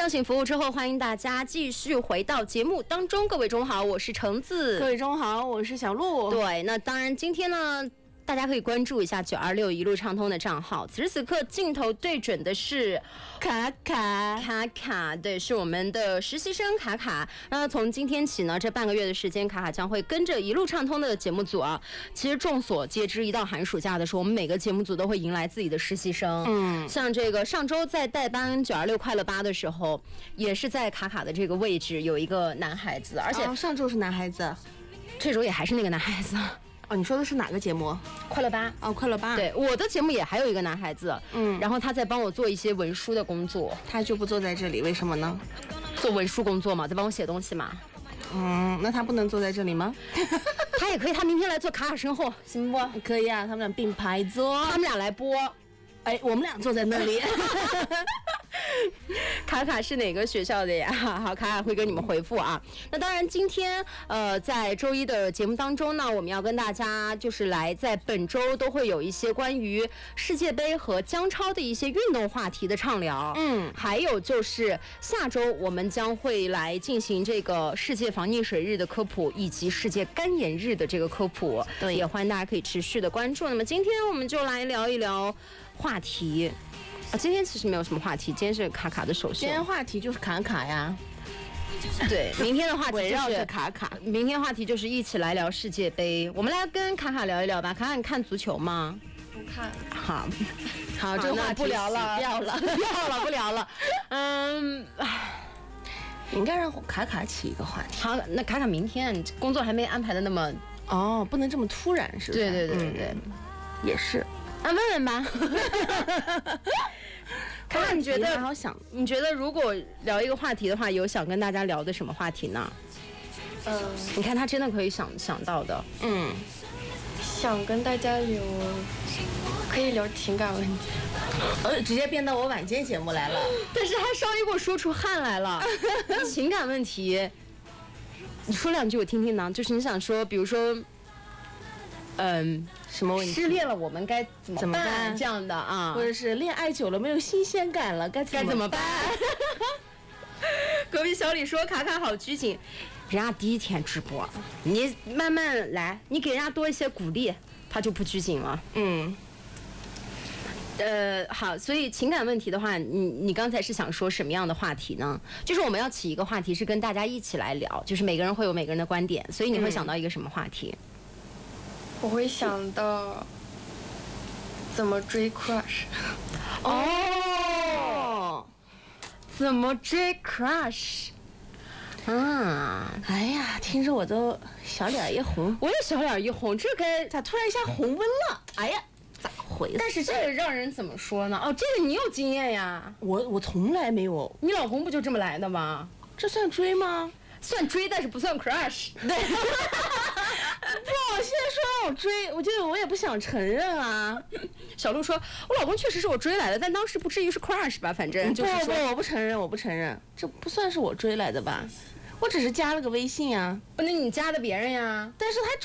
叫醒服务之后，欢迎大家继续回到节目当中。各位中午好，我是橙子。 各位中午好，我是小鹿。 对，那当然今天呢，大家可以关注一下926一路畅通的账号。此时此刻镜头对准的是卡卡， 对，是我们的实习生卡卡。那从今天起呢，这半个月的时间，卡卡将会跟着一路畅通的节目组啊。其实众所皆知，一到寒暑假的时候，我们每个节目组都会迎来自己的实习生。像这个上周在代班926快乐吧的时候，也是在卡卡的这个位置有一个男孩子，而且上周是男孩子， 这周也还是那个男孩子。 哦，你说的是哪个节目？ 快乐吧。 哦，快乐吧。 对，我的节目也还有一个男孩子，然后他在帮我做一些文书的工作。 他就不坐在这里，为什么呢？ 做文书工作嘛，在帮我写东西嘛。 那他不能坐在这里吗？ 他也可以，他明天来坐卡卡身后，行不？ 可以啊，他们俩并排坐， 他们俩来播。 哎，我们俩坐在那里。 卡卡是哪个学校的呀？好，卡卡会跟你们回复啊。那当然，今天在周一的节目当中呢，我们要跟大家就是来在本周都会有一些关于世界杯和姜超的一些运动话题的畅聊。还有就是下周我们将会来进行这个世界防溺水日的科普，以及世界干眼日的这个科普。 对， 也欢迎大家可以持续的关注。那么今天我们就来聊一聊话题。今天其实没有什么话题，今天是卡卡的首秀。 今天话题就是卡卡呀。 对，明天的话题就是围绕着卡卡。 明天话题就是一起来聊世界杯。我们来跟卡卡聊一聊吧。卡卡，你看足球吗？ 不看。 好，这话题不聊了，不聊了。 你应该让卡卡起一个话题。 好，那卡卡明天工作还没安排的那么不能这么突然，是不是？ 对， 也是。 问问吧。卡卡，你觉得？ 好想， 你觉得如果聊一个话题的话，有想跟大家聊的什么话题呢？你看他真的可以想到的。 想跟大家聊，可以聊情感问题。 直接变到我晚间节目来了。 但是他稍微给我说出汗来了。情感问题，你说两句我听听呢。就是你想说，比如说， 什么问题？ 失恋了我们该怎么办？这样的啊， 或者是恋爱久了没有新鲜感了，该怎么办？ 隔壁小李说：“卡卡好拘谨，人家第一天直播，你慢慢来，你给人家多一些鼓励，他就不拘谨了。”好，所以情感问题的话，你刚才是想说什么样的话题呢？就是我们要起一个话题，是跟大家一起来聊，就是每个人会有每个人的观点，所以你会想到一个什么话题？ 我会想到怎么追 crush。 怎么追 crush？ 哎呀，听着我都小脸一红。 我也小脸一红，这该咋突然一下红温了？哎呀，咋回事？ 但是这个让人怎么说呢？这个你有经验呀。我从来没有。 你老公不就这么来的吗？ 这算追吗？ 算追，但是不算 crush。对。 不，我现在说让我追，我也不想承认啊。 小鹿说，我老公确实是我追来的，但当时不至于是 crush 吧？反正就是说， 我不承认，这不算是我追来的吧？我只是加了个微信啊。 那你加的别人呀？ 但是他